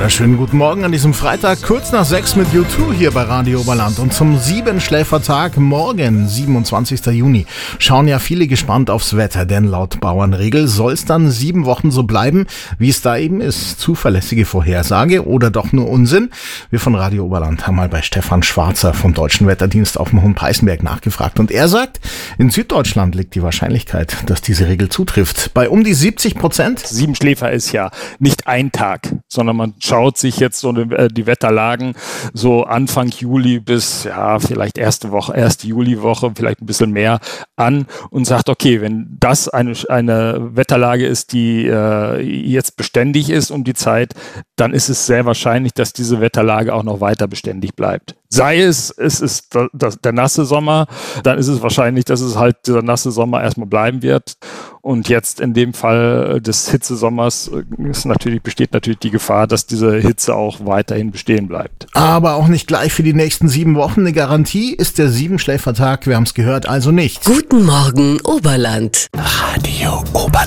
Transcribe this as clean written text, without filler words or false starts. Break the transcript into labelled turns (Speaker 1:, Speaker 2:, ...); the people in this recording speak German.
Speaker 1: Wunderschönen guten Morgen an diesem Freitag, kurz nach 6 mit U2 hier bei Radio Oberland. Und zum Siebenschläfertag morgen, 27. Juni, schauen ja viele gespannt aufs Wetter, denn laut Bauernregel soll es dann 7 Wochen so bleiben, wie es da eben ist. Zuverlässige Vorhersage oder doch nur Unsinn? Wir von Radio Oberland haben mal bei Stefan Schwarzer vom Deutschen Wetterdienst auf dem Hohen Peißenberg nachgefragt. Und er sagt, in Süddeutschland liegt die Wahrscheinlichkeit, dass diese Regel zutrifft, bei um die 70%.
Speaker 2: Siebenschläfer ist ja nicht ein Tag, sondern man schaut sich jetzt so die Wetterlagen so Anfang Juli bis vielleicht erste Juliwoche, vielleicht ein bisschen mehr an und sagt, okay, wenn das eine Wetterlage ist, die jetzt beständig ist um die Zeit, dann ist es sehr wahrscheinlich, dass diese Wetterlage auch noch weiter beständig bleibt. Sei es ist der nasse Sommer, dann ist es wahrscheinlich, dass es halt dieser nasse Sommer erstmal bleiben wird. Und jetzt in dem Fall des Hitzesommers besteht natürlich die Gefahr, dass diese Hitze auch weiterhin bestehen bleibt.
Speaker 1: Aber auch nicht gleich für die nächsten 7 Wochen. Eine Garantie ist der Siebenschläfertag, wir haben es gehört, also nicht.
Speaker 3: Guten Morgen, Oberland.
Speaker 1: Radio Oberland.